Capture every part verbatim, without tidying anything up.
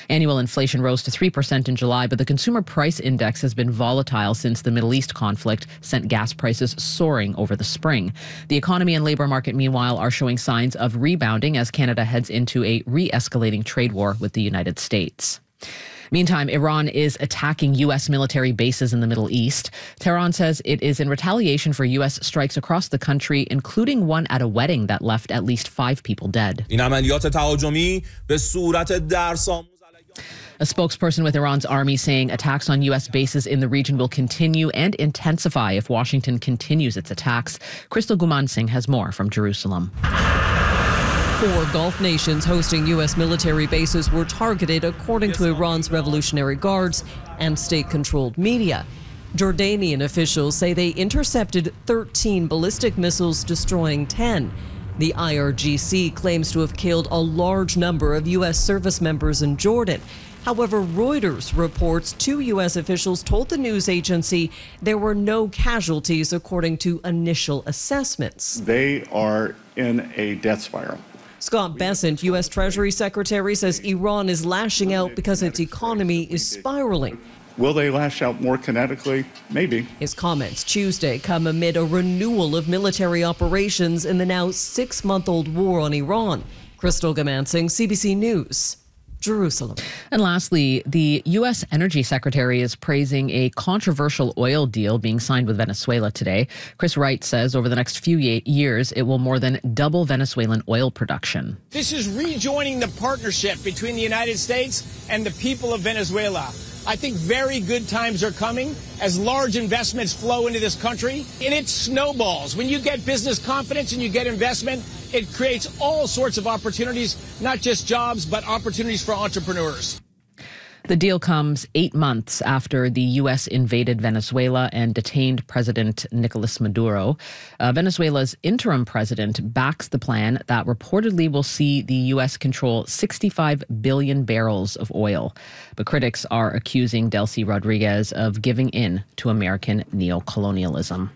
Annual inflation rose to three percent in July, but the consumer price index has been volatile since the Middle East conflict sent gas prices soaring over the spring. The economy and labor market, meanwhile, are showing signs of rebounding as Canada heads into a re-escalating trade war with the United States. Meantime, Iran is attacking U S military bases in the Middle East. Tehran says it is in retaliation for U S strikes across the country, including one at a wedding that left at least five people dead. A spokesperson with Iran's army saying attacks on U S bases in the region will continue and intensify if Washington continues its attacks. Crystal Guman Singh has more from Jerusalem. Four Gulf nations hosting U S military bases were targeted, according to Iran's Revolutionary Guards and state-controlled media. Jordanian officials say they intercepted thirteen ballistic missiles, destroying ten. The I R G C claims to have killed a large number of U S service members in Jordan. However, Reuters reports two U S officials told the news agency there were no casualties according to initial assessments. They are in a death spiral. Scott Bessent, U S Treasury Secretary, says Iran is lashing out because its economy is spiraling. Will they lash out more kinetically? Maybe. His comments Tuesday come amid a renewal of military operations in the now six-month-old war on Iran. Crystal Guman Singh, C B C News, Jerusalem. And lastly, the U S Energy Secretary is praising a controversial oil deal being signed with Venezuela today. Chris Wright says over the next few years, it will more than double Venezuelan oil production. This is rejoining the partnership between the United States and the people of Venezuela. I think very good times are coming as large investments flow into this country, and it snowballs. When you get business confidence and you get investment, it creates all sorts of opportunities, not just jobs, but opportunities for entrepreneurs. The deal comes eight months after the U S invaded Venezuela and detained President Nicolas Maduro. Uh, Venezuela's interim president backs the plan that reportedly will see the U S control sixty-five billion barrels of oil. But critics are accusing Delcy Rodriguez of giving in to American neocolonialism.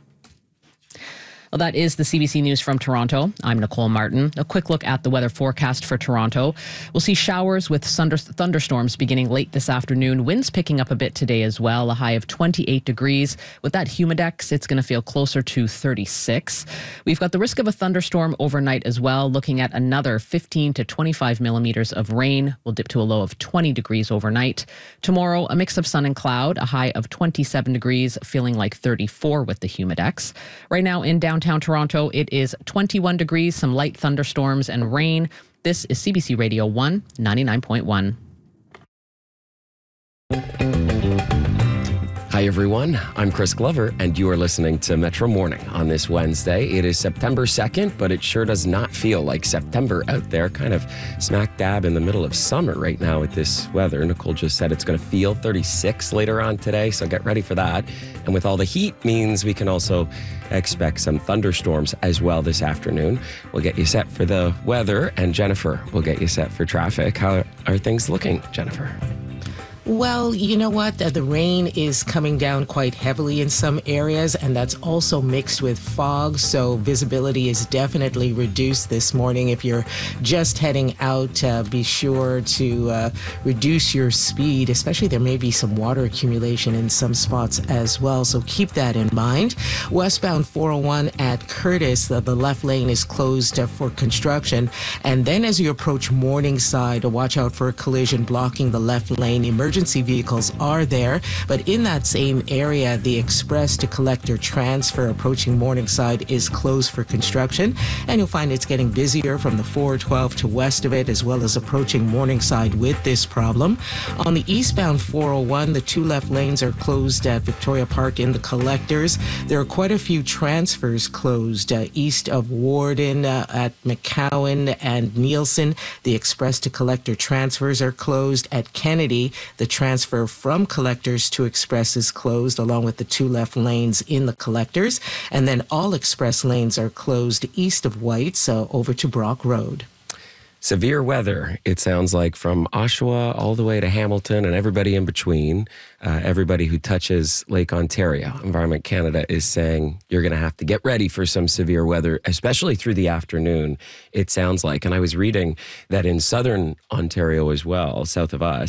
Well, that is the C B C News from Toronto. I'm Nicole Martin. A quick look at the weather forecast for Toronto. We'll see showers with thunder- thunderstorms beginning late this afternoon. Winds picking up a bit today as well. A high of twenty-eight degrees. With that humidex, it's going to feel closer to thirty-six. We've got the risk of a thunderstorm overnight as well. Looking at another fifteen to twenty-five millimeters of rain. We'll dip to a low of twenty degrees overnight. Tomorrow, a mix of sun and cloud. A high of twenty-seven degrees, feeling like thirty-four with the humidex. Right now in downtown Downtown Toronto, it is twenty-one degrees, some light thunderstorms and rain. This is C B C Radio one, ninety-nine point one. Hi, everyone. I'm Chris Glover, and you are listening to Metro Morning on this Wednesday. It is September second, but it sure does not feel like September out there. Kind of smack dab in the middle of summer right now with this weather. Nicole just said it's going to feel thirty-six later on today, so get ready for that. And with all the heat means we can also expect some thunderstorms as well this afternoon. We'll get you set for the weather, and Jennifer will get you set for traffic. How are things looking, Jennifer? Well, you know what? The, the rain is coming down quite heavily in some areas, and that's also mixed with fog, so visibility is definitely reduced this morning. If you're just heading out, uh, be sure to uh, reduce your speed, especially there may be some water accumulation in some spots as well, so keep that in mind. Westbound four oh one at Curtis, the, the left lane is closed uh, for construction, and then as you approach Morningside, watch out for a collision blocking the left lane. Emergency Emergency vehicles are there, but in that same area, the express to collector transfer approaching Morningside is closed for construction, and you'll find it's getting busier from the four twelve to west of it, as well as approaching Morningside with this problem. On the eastbound four oh one, the two left lanes are closed at Victoria Park in the collectors. There are quite a few transfers closed uh, east of Warden uh, at McCowan and Nielsen. The express to collector transfers are closed at Kennedy. The transfer from collectors to express is closed, along with the two left lanes in the collectors. And then all express lanes are closed east of White, so over to Brock Road. Severe weather, it sounds like, from Oshawa all the way to Hamilton and everybody in between. Uh, everybody who touches Lake Ontario. Environment Canada is saying you're going to have to get ready for some severe weather, especially through the afternoon, it sounds like. And I was reading that in southern Ontario as well, south of us,